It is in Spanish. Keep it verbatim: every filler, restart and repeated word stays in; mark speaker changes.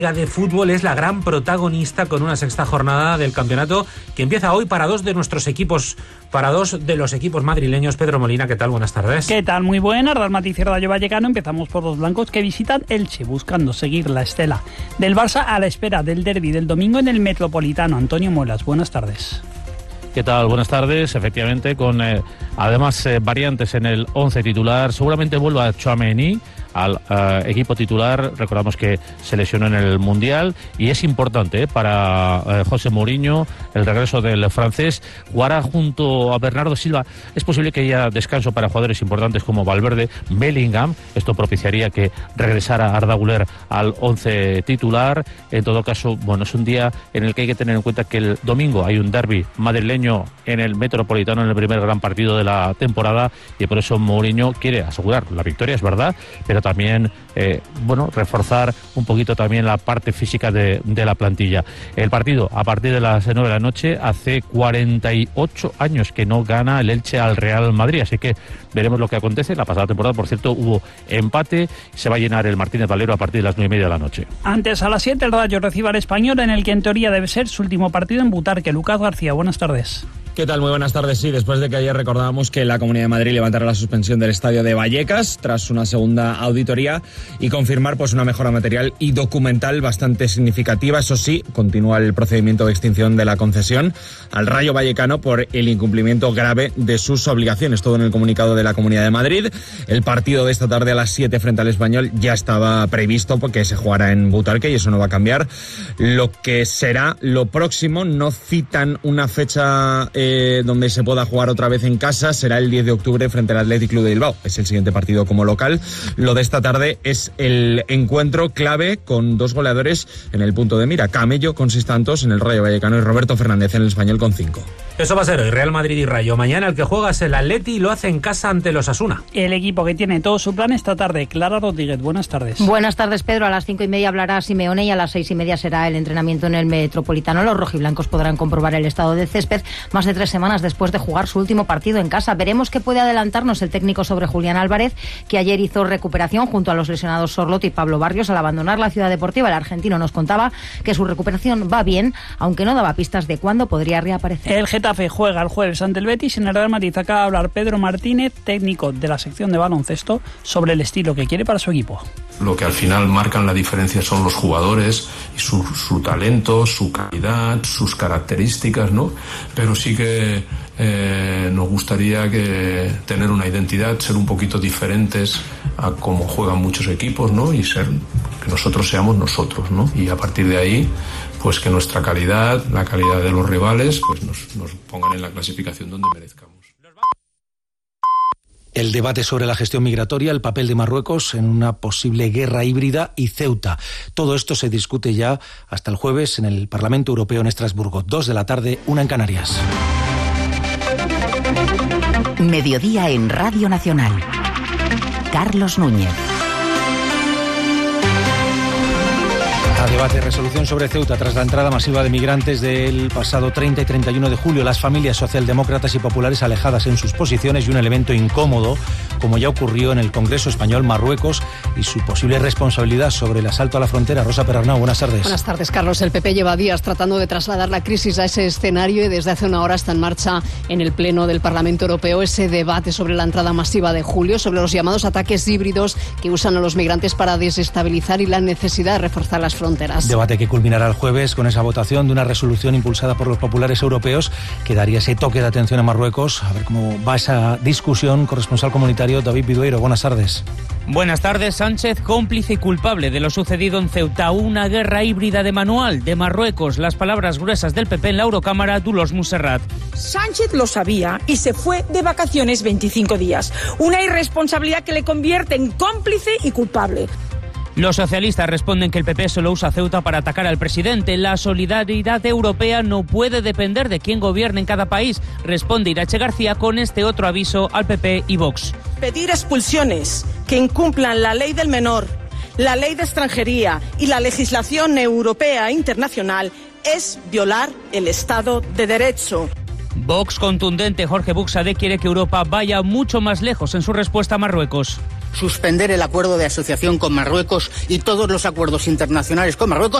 Speaker 1: de fútbol es la gran protagonista con una sexta jornada del campeonato que empieza hoy para dos de nuestros equipos, para dos de los equipos madrileños. Pedro Molina, ¿qué tal? Buenas tardes.
Speaker 2: ¿Qué tal? Muy buenas. Real Madrid y Rayo Vallecano. Empezamos por los blancos que visitan Elche, buscando seguir la estela del Barça a la espera del derbi del domingo en el Metropolitano. Antonio Muelas, buenas tardes.
Speaker 3: ¿Qué tal? Buenas tardes. Efectivamente, con eh, además eh, variantes en el once titular. Seguramente vuelva Tchouaméni al uh, equipo titular. Recordamos que se lesionó en el Mundial y es importante eh, para uh, José Mourinho el regreso del francés. Jugará junto a Bernardo Silva. Es posible que haya descanso para jugadores importantes como Valverde, Bellingham. Esto propiciaría que regresara Arda Güler al once titular. En todo caso, bueno, es un día en el que hay que tener en cuenta que el domingo hay un derbi madrileño en el Metropolitano, en el primer gran partido de la temporada, y por eso Mourinho quiere asegurar la victoria, es verdad, pero también eh, bueno, reforzar un poquito también la parte física de, de la plantilla. El partido a partir de las nueve de la noche. Hace cuarenta y ocho años que no gana el Elche al Real Madrid, así que veremos lo que acontece. La pasada temporada, por cierto, hubo empate. Se va a llenar el Martínez Valero a partir de las nueve y media de la noche.
Speaker 2: Antes, a las siete, el Rayo recibe al Español, en el que en teoría debe ser su último partido en Butarque. Lucas García, buenas tardes.
Speaker 4: ¿Qué tal? Muy buenas tardes. Sí, después de que ayer recordábamos que la Comunidad de Madrid levantara la suspensión del estadio de Vallecas tras una segunda auditoría y confirmar pues una mejora material y documental bastante significativa. Eso sí, continúa el procedimiento de extinción de la concesión al Rayo Vallecano por el incumplimiento grave de sus obligaciones. Todo en el comunicado de la Comunidad de Madrid. El partido de esta tarde a las siete frente al Español ya estaba previsto porque se jugará en Butarque y eso no va a cambiar. Lo que será lo próximo, no citan una fecha Eh, donde se pueda jugar otra vez en casa, será el diez de octubre frente al Athletic Club de Bilbao. Es el siguiente partido como local. Lo de esta tarde es el encuentro clave con dos goleadores en el punto de mira. Camello con seis tantos en el Rayo Vallecano y Roberto Fernández en el Español con cinco.
Speaker 1: Eso va a ser hoy, Real Madrid y Rayo. Mañana el que juega es el Atleti y lo hace en casa ante los Asuna.
Speaker 2: El equipo que tiene todo su plan esta tarde. Clara Rodríguez, buenas tardes.
Speaker 5: Buenas tardes, Pedro. A las cinco y media hablará Simeone y a las seis y media será el entrenamiento en el Metropolitano. Los rojiblancos podrán comprobar el estado del césped más de tres semanas después de jugar su último partido en casa. Veremos qué puede adelantarnos el técnico sobre Julián Álvarez, que ayer hizo recuperación junto a los lesionados Sorloth y Pablo Barrios. Al abandonar la ciudad deportiva, el argentino nos contaba que su recuperación va bien, aunque no daba pistas de cuándo podría reaparecer.
Speaker 2: El Getafe juega el jueves ante el Betis. En el Real Madrid acaba de hablar Pedro Martínez, técnico de la sección de baloncesto, sobre el estilo que quiere para su equipo.
Speaker 6: Lo que al final marcan la diferencia son los jugadores y su, su talento, su calidad, sus características, ¿no? Pero sí que eh, nos gustaría que tener una identidad, ser un poquito diferentes a cómo juegan muchos equipos, ¿no? Y ser que nosotros seamos nosotros, ¿no? Y a partir de ahí, pues que nuestra calidad, la calidad de los rivales, pues nos, nos pongan en la clasificación donde merezcamos.
Speaker 7: El debate sobre la gestión migratoria, el papel de Marruecos en una posible guerra híbrida y Ceuta. Todo esto se discute ya hasta el jueves en el Parlamento Europeo en Estrasburgo. Dos de la tarde, una en Canarias.
Speaker 8: Mediodía en Radio Nacional. Carlos Núñez.
Speaker 7: A debate y resolución sobre Ceuta tras la entrada masiva de migrantes del pasado treinta y treinta y uno de julio. Las familias socialdemócratas y populares alejadas en sus posiciones y un elemento incómodo, como ya ocurrió en el Congreso Español, Marruecos y su posible responsabilidad sobre el asalto a la frontera. Rosa Perarnau, buenas tardes.
Speaker 9: Buenas tardes, Carlos. El P P lleva días tratando de trasladar la crisis a ese escenario y desde hace una hora está en marcha en el Pleno del Parlamento Europeo ese debate sobre la entrada masiva de julio, sobre los llamados ataques híbridos que usan a los migrantes para desestabilizar y la necesidad de reforzar las fronteras.
Speaker 7: Debate que culminará el jueves con esa votación de una resolución impulsada por los populares europeos que daría ese toque de atención a Marruecos. A ver cómo va esa discusión. Corresponsal comunitario David Vidueiro, buenas tardes.
Speaker 10: Buenas tardes. Sánchez, cómplice y culpable de lo sucedido en Ceuta. Una guerra híbrida de manual de Marruecos. Las palabras gruesas del P P en la Eurocámara, Dolors Montserrat.
Speaker 11: Sánchez lo sabía y se fue de vacaciones veinticinco días. Una irresponsabilidad que le convierte en cómplice y culpable.
Speaker 10: Los socialistas responden que el P P solo usa Ceuta para atacar al presidente. La solidaridad europea no puede depender de quién gobierne en cada país, responde Irache García con este otro aviso al P P y Vox.
Speaker 11: Pedir expulsiones que incumplan la ley del menor, la ley de extranjería y la legislación europea e internacional es violar el Estado de Derecho.
Speaker 10: Vox contundente. Jorge Buxade quiere que Europa vaya mucho más lejos en su respuesta a Marruecos.
Speaker 12: suspender el acuerdo de asociación con Marruecos y todos los acuerdos internacionales con Marruecos.